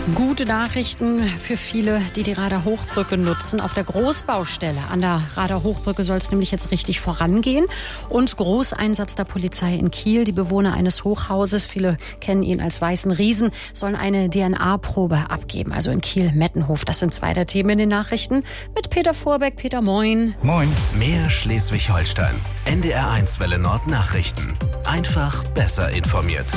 Gute Nachrichten für viele, die die Rader Hochbrücke nutzen. Auf der Großbaustelle an der Rader Hochbrücke soll es nämlich jetzt richtig vorangehen. Und Großeinsatz der Polizei in Kiel. Die Bewohner eines Hochhauses, viele kennen ihn als Weißen Riesen, sollen eine DNA-Probe abgeben. Also in Kiel-Mettenhof. Das sind zwei der Themen in den Nachrichten. Mit Peter Vorbeck. Peter, moin. Moin. Mehr Schleswig-Holstein. NDR1 Welle Nord Nachrichten. Einfach besser informiert.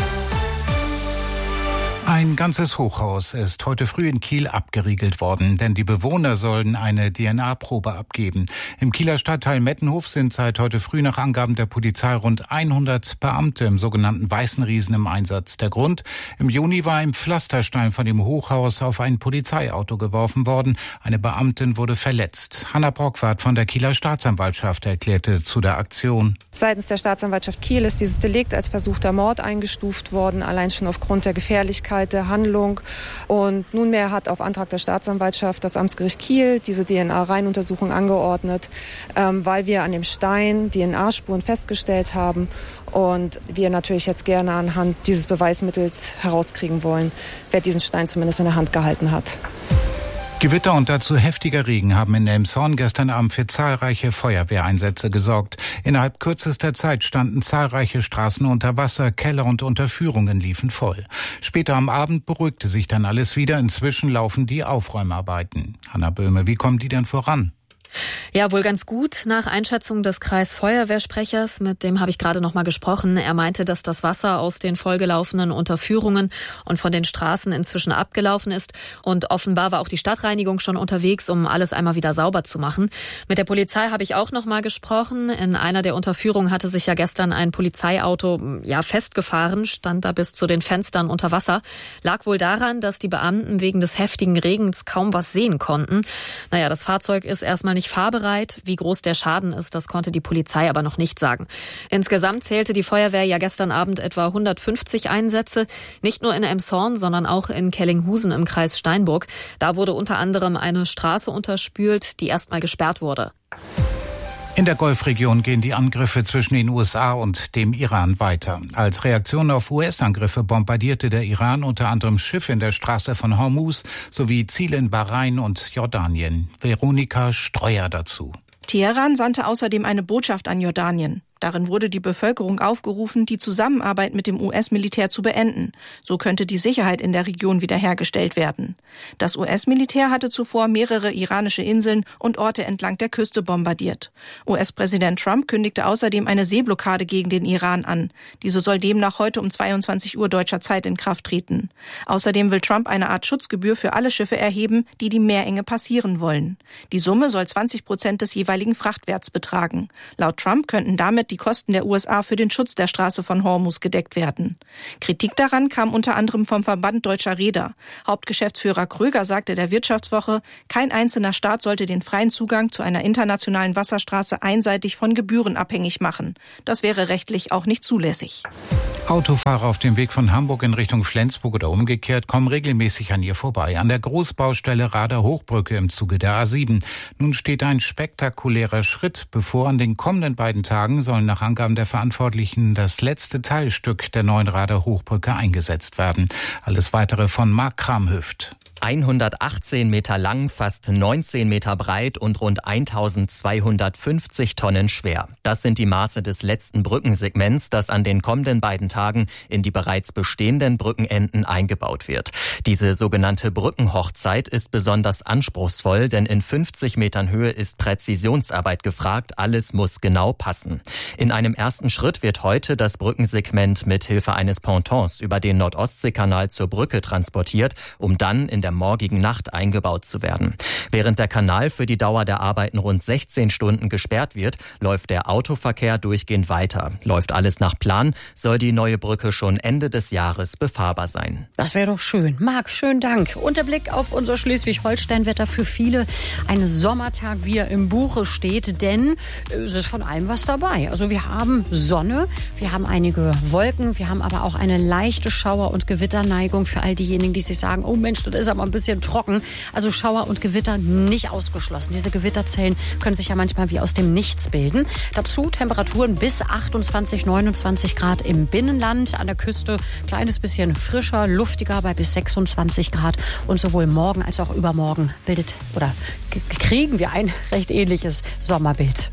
Ein ganzes Hochhaus ist heute früh in Kiel abgeriegelt worden, denn die Bewohner sollen eine DNA-Probe abgeben. Im Kieler Stadtteil Mettenhof sind seit heute früh nach Angaben der Polizei rund 100 Beamte im sogenannten Weißen Riesen im Einsatz. Der Grund? Im Juni war ein Pflasterstein von dem Hochhaus auf ein Polizeiauto geworfen worden. Eine Beamtin wurde verletzt. Hanna Brockwart von der Kieler Staatsanwaltschaft erklärte zu der Aktion. Seitens der Staatsanwaltschaft Kiel ist dieses Delikt als versuchter Mord eingestuft worden, allein schon aufgrund der Gefährlichkeit der Handlung. Und nunmehr hat auf Antrag der Staatsanwaltschaft das Amtsgericht Kiel diese DNA-Reihenuntersuchung angeordnet, weil wir an dem Stein DNA-Spuren festgestellt haben und wir natürlich jetzt gerne anhand dieses Beweismittels herauskriegen wollen, wer diesen Stein zumindest in der Hand gehalten hat. Gewitter und dazu heftiger Regen haben in Elmshorn gestern Abend für zahlreiche Feuerwehreinsätze gesorgt. Innerhalb kürzester Zeit standen zahlreiche Straßen unter Wasser, Keller und Unterführungen liefen voll. Später am Abend beruhigte sich dann alles wieder. Inzwischen laufen die Aufräumarbeiten. Hanna Böhme, wie kommen die denn voran? Ja, wohl ganz gut. Nach Einschätzung des Kreisfeuerwehrsprechers, mit dem habe ich gerade noch mal gesprochen. Er meinte, dass das Wasser aus den vollgelaufenen Unterführungen und von den Straßen inzwischen abgelaufen ist. Und offenbar war auch die Stadtreinigung schon unterwegs, um alles einmal wieder sauber zu machen. Mit der Polizei habe ich auch noch mal gesprochen. In einer der Unterführungen hatte sich ja gestern ein Polizeiauto festgefahren, stand da bis zu den Fenstern unter Wasser. Lag wohl daran, dass die Beamten wegen des heftigen Regens kaum was sehen konnten. Naja, das Fahrzeug ist erstmal nicht fahrbereit. Wie groß der Schaden ist, das konnte die Polizei aber noch nicht sagen. Insgesamt zählte die Feuerwehr ja gestern Abend etwa 150 Einsätze. Nicht nur in Elmshorn, sondern auch in Kellinghusen im Kreis Steinburg. Da wurde unter anderem eine Straße unterspült, die erstmal gesperrt wurde. In der Golfregion gehen die Angriffe zwischen den USA und dem Iran weiter. Als Reaktion auf US-Angriffe bombardierte der Iran unter anderem Schiffe in der Straße von Hormuz sowie Ziele in Bahrain und Jordanien. Veronika Streuer dazu. Teheran sandte außerdem eine Botschaft an Jordanien. Darin wurde die Bevölkerung aufgerufen, die Zusammenarbeit mit dem US-Militär zu beenden. So könnte die Sicherheit in der Region wiederhergestellt werden. Das US-Militär hatte zuvor mehrere iranische Inseln und Orte entlang der Küste bombardiert. US-Präsident Trump kündigte außerdem eine Seeblockade gegen den Iran an. Diese soll demnach heute um 22 Uhr deutscher Zeit in Kraft treten. Außerdem will Trump eine Art Schutzgebühr für alle Schiffe erheben, die die Meerenge passieren wollen. Die Summe soll 20% des jeweiligen Frachtwerts betragen. Laut Trump könnten damit die Kosten der USA für den Schutz der Straße von Hormuz gedeckt werden. Kritik daran kam unter anderem vom Verband Deutscher Reeder. Hauptgeschäftsführer Kröger sagte der Wirtschaftswoche, kein einzelner Staat sollte den freien Zugang zu einer internationalen Wasserstraße einseitig von Gebühren abhängig machen. Das wäre rechtlich auch nicht zulässig. Autofahrer auf dem Weg von Hamburg in Richtung Flensburg oder umgekehrt kommen regelmäßig an ihr vorbei. An der Großbaustelle Rader Hochbrücke im Zuge der A7. Nun steht ein spektakulärer Schritt bevor. An den kommenden beiden Tagen sollen nach Angaben der Verantwortlichen das letzte Teilstück der neuen Rader Hochbrücke eingesetzt werden. Alles Weitere von Marc Kramhüft. 118 Meter lang, fast 19 Meter breit und rund 1250 Tonnen schwer. Das sind die Maße des letzten Brückensegments, das an den kommenden beiden Tagen in die bereits bestehenden Brückenenden eingebaut wird. Diese sogenannte Brückenhochzeit ist besonders anspruchsvoll, denn in 50 Metern Höhe ist Präzisionsarbeit gefragt. Alles muss genau passen. In einem ersten Schritt wird heute das Brückensegment mit Hilfe eines Pontons über den Nord-Ostsee-Kanal zur Brücke transportiert, um dann in der morgigen Nacht eingebaut zu werden. Während der Kanal für die Dauer der Arbeiten rund 16 Stunden gesperrt wird, läuft der Autoverkehr durchgehend weiter. Läuft alles nach Plan, soll die neue Brücke schon Ende des Jahres befahrbar sein. Das wäre doch schön. Marc, schönen Dank. Und der Blick auf unser Schleswig-Holstein-Wetter für viele. Ein Sommertag, wie er im Buche steht, denn es ist von allem was dabei. Also wir haben Sonne, wir haben einige Wolken, wir haben aber auch eine leichte Schauer- und Gewitterneigung für all diejenigen, die sich sagen, oh Mensch, das ist aber aber ein bisschen trocken. Also Schauer und Gewitter nicht ausgeschlossen. Diese Gewitterzellen können sich ja manchmal wie aus dem Nichts bilden. Dazu Temperaturen bis 28, 29 Grad im Binnenland. An der Küste kleines bisschen frischer, luftiger bei bis 26 Grad. Und sowohl morgen als auch übermorgen kriegen wir ein recht ähnliches Sommerbild.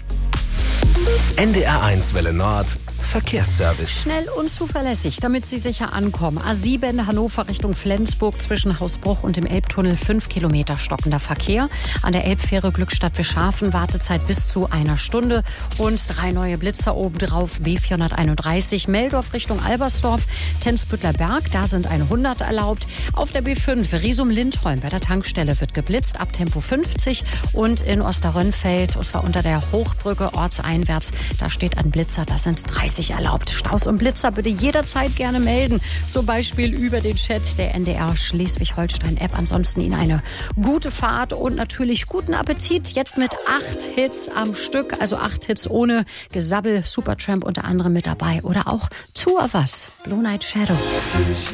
NDR1 Welle Nord. Verkehrsservice. Schnell und zuverlässig, damit Sie sicher ankommen. A7 Hannover Richtung Flensburg zwischen Hausbruch und dem Elbtunnel 5 Kilometer stockender Verkehr. An der Elbfähre Glückstadt-Wischhafen Wartezeit bis zu 1 Stunde und 3 neue Blitzer obendrauf. B431 Meldorf Richtung Albersdorf, Tenzbüttler Berg, da sind 100 erlaubt. Auf der B5 Riesum-Lindholm bei der Tankstelle wird geblitzt ab Tempo 50 und in Osterrönfeld, und zwar unter der Hochbrücke ortseinwärts, da steht ein Blitzer, da sind 30 erlaubt. Staus und Blitzer bitte jederzeit gerne melden. Zum Beispiel über den Chat der NDR Schleswig-Holstein-App. Ansonsten Ihnen eine gute Fahrt und natürlich guten Appetit. Jetzt mit 8 Hits am Stück, also 8 Hits ohne Gesabbel. Supertramp unter anderem mit dabei. Oder auch Two of Us, Blue Night Shadow.